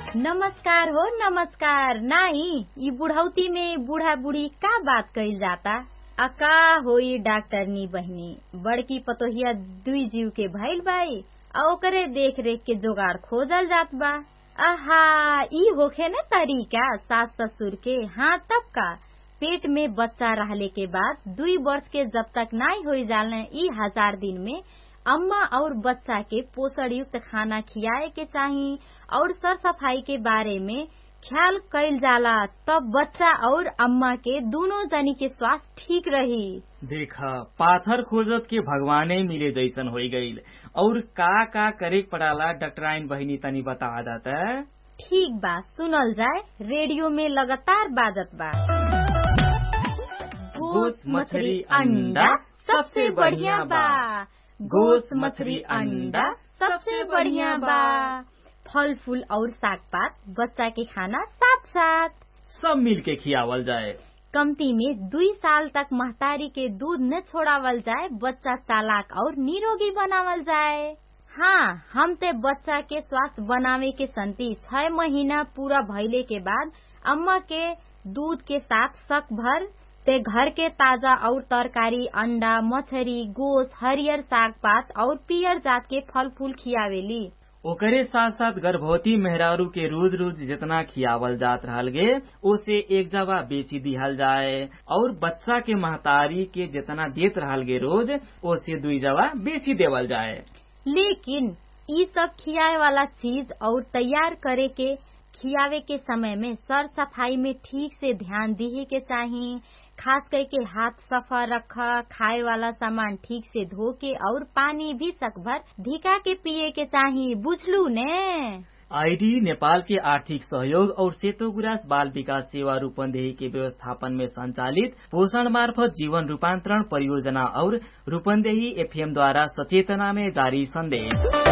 नमस्कार हो नमस्कार। नाई ई बुढ़ौती में बूढ़ा बूढ़ी का बात कइल जाता। अका होई डॉक्टरनी बहनी बड़की पतोहिया दुई जीव के भइल बाई आ ओकरे देख रेख के जोगाड़ खोजल जात बा। आहा ई होखे न तरीका सास ससुर के। हाँ तब का पेट में बच्चा रहले के बाद 2 वर्ष के जब तक नाई हो जालने ई 1000 दिन में अम्मा और बच्चा के पोषण युक्त खाना खियाए के चाही और सर सफाई के बारे में ख्याल कइल जाला, तब बच्चा और अम्मा के दोनों जनी के स्वास्थ्य ठीक रही। देखा पाथर खोजत के भगवाने मिले जैसन हो गईल। और का करे पड़ाला डॉक्टराइन बहिनी तनी बता देता। ठीक बा सुनल जाए, रेडियो में लगातार बाजत बा। गोश्त मछली अंडा सबसे बढ़िया बा। गोश्त मछली अंडा सबसे बढ़िया बा। फल फूल और साग पात बच्चा के खाना साथ साथ सब मिल के खियावल जाए। कमती में 2 साल तक महतारी के दूध न छोड़ावल जाए, बच्चा चालाक और निरोगी बनावल जाए। हाँ हम ते बच्चा के स्वास्थ्य बनावे के संति 6 महीना पूरा भइले के बाद अम्मा के दूध के साथ शक भर ते घर के ताजा और तरकारी अंडा मछरी गोश्त हरियर साग पात और पियर जात के फल फूल खियावेली। ओकरे साथ साथ गर्भवती मेहरारू के रोज रोज जितना खियावल जात रहल गे ओसे 1 जवा बेसी दिहल जाए और बच्चा के महतारी के जितना देत रहल गे रोज ओसे 2 जवा बेसी देवल जाए। लेकिन ई सब खियाए वाला चीज और तैयार करे के खियावे के समय में सर सफाई में ठीक से ध्यान दिहे के चाही। खास करके हाथ सफा रखा, खाए वाला सामान ठीक से धो के और पानी भी सकभर धिका के पिए के चाही, बुझलू ने। आईडी नेपाल के आर्थिक सहयोग और सेतो गुराँस बाल विकास सेवा रूपन्देही के व्यवस्थापन में संचालित पोषण मार्फत जीवन रूपांतरण परियोजना और रूपन्देही एफएम द्वारा सचेतना में जारी संदेश।